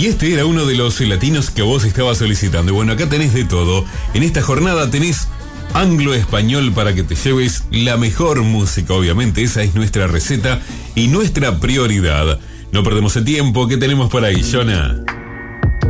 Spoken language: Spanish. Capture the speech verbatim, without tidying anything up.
Y este era uno de los latinos que vos estabas solicitando. Y bueno, acá tenés de todo. En esta jornada tenés anglo-español para que te lleves la mejor música, obviamente. Esa es nuestra receta y nuestra prioridad. No perdemos el tiempo. ¿Qué tenemos por ahí, Jonah?